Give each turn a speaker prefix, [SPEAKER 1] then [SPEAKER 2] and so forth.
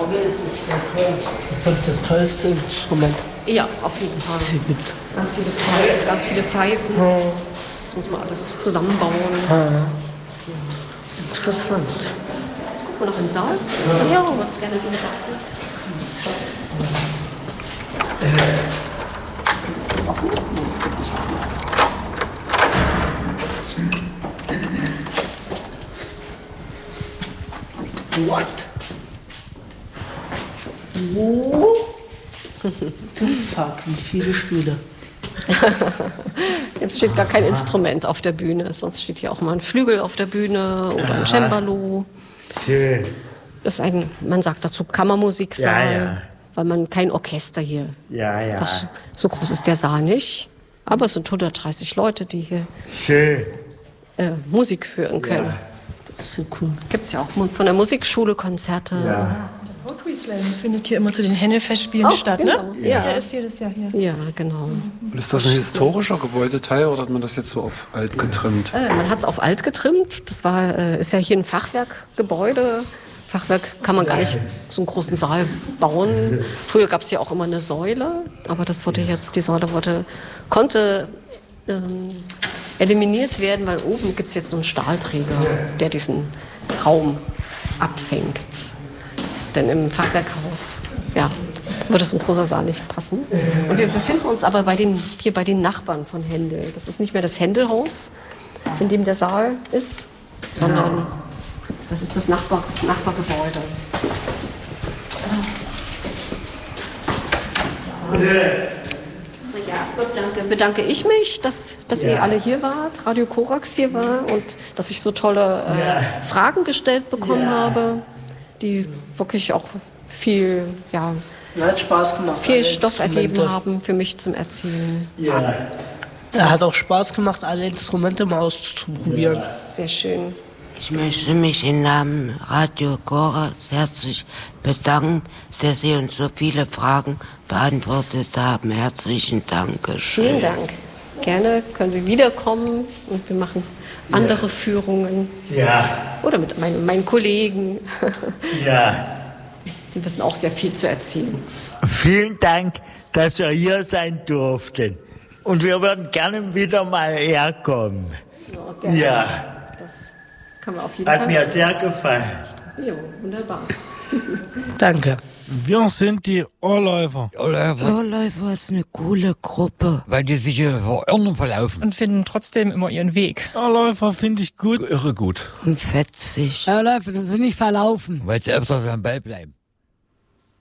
[SPEAKER 1] Orgel ist nicht sehr teuer. Das ist das teuerste Instrument.
[SPEAKER 2] Ja, auf jeden Fall.
[SPEAKER 1] Was es hier gibt.
[SPEAKER 2] Ganz viele Pfeifen. Das muss man alles zusammenbauen.
[SPEAKER 1] Interessant.
[SPEAKER 2] Jetzt gucken wir noch in den Saal. Ja. Du würdest gerne den Saal sehen. Das ist auch gut. Das ist nicht
[SPEAKER 1] What? Wo? Fuck, wie viele Stühle.
[SPEAKER 2] Jetzt steht gar kein Instrument auf der Bühne. Sonst steht hier auch mal ein Flügel auf der Bühne oder ein Cembalo.
[SPEAKER 3] Schön.
[SPEAKER 2] Das ist ein, man sagt dazu Kammermusiksaal, weil man kein Orchester hier.
[SPEAKER 3] Ja.
[SPEAKER 2] So groß ist der Saal nicht. Aber es sind 130 Leute, die hier
[SPEAKER 3] Schön.
[SPEAKER 2] Musik hören können.
[SPEAKER 3] Ja.
[SPEAKER 1] Das ist so cool.
[SPEAKER 2] Gibt es ja auch von der Musikschule Konzerte.
[SPEAKER 3] Ja.
[SPEAKER 4] Poetry Slam findet hier immer zu den Hennefestspielen statt,
[SPEAKER 2] genau.
[SPEAKER 4] ne?
[SPEAKER 2] Ja.
[SPEAKER 4] Der ist jedes Jahr hier.
[SPEAKER 2] Ja, genau.
[SPEAKER 5] Und ist das ein historischer Gebäudeteil oder hat man das jetzt so auf alt getrimmt?
[SPEAKER 2] Man hat es auf alt getrimmt. Das ist ja hier ein Fachwerkgebäude. Fachwerk kann man gar nicht so einen großen Saal bauen. Früher gab es ja auch immer eine Säule, aber die Säule konnte eliminiert werden, weil oben gibt es jetzt so einen Stahlträger, der diesen Raum abfängt. Denn im Fachwerkhaus, würde so ein großer Saal nicht passen. Und wir befinden uns aber hier bei den Nachbarn von Händel. Das ist nicht mehr das Händelhaus, in dem der Saal ist, sondern das ist das Nachbargebäude. Ja, erstmal bedanke ich mich, dass ihr alle hier wart, Radio Korax hier war und dass ich so tolle Fragen gestellt bekommen habe, die wirklich auch viel,
[SPEAKER 1] Hat Spaß gemacht.
[SPEAKER 2] viel Stoff ergeben haben für mich zum Erzählen.
[SPEAKER 3] Ja.
[SPEAKER 1] Er hat auch Spaß gemacht, alle Instrumente mal auszuprobieren.
[SPEAKER 2] Sehr schön.
[SPEAKER 6] Ich möchte mich im Namen Radio Korax herzlich bedanken, dass Sie uns so viele Fragen beantwortet haben. Herzlichen Dank.
[SPEAKER 2] Vielen Dank. Gerne können Sie wiederkommen und wir machen andere Führungen.
[SPEAKER 3] Ja.
[SPEAKER 2] Oder mit meinen Kollegen.
[SPEAKER 3] Ja.
[SPEAKER 2] Die wissen auch sehr viel zu erzählen.
[SPEAKER 3] Vielen Dank, dass wir hier sein durften. Und wir würden gerne wieder mal herkommen.
[SPEAKER 2] Gerne.
[SPEAKER 3] Ja.
[SPEAKER 2] Das kann man auf jeden Fall.
[SPEAKER 3] Hat mir sehr gefallen.
[SPEAKER 2] Jo, wunderbar.
[SPEAKER 1] Danke.
[SPEAKER 7] Wir sind die Ohrläufer.
[SPEAKER 6] Ohrläufer ist eine coole Gruppe.
[SPEAKER 8] Weil die sich verirren verlaufen.
[SPEAKER 4] Und finden trotzdem immer ihren Weg.
[SPEAKER 7] Ohrläufer finde ich gut.
[SPEAKER 5] Irre gut.
[SPEAKER 6] Und fetzig.
[SPEAKER 8] Ohrläufer, die sich nicht verlaufen. Weil sie öfters am Ball bleiben.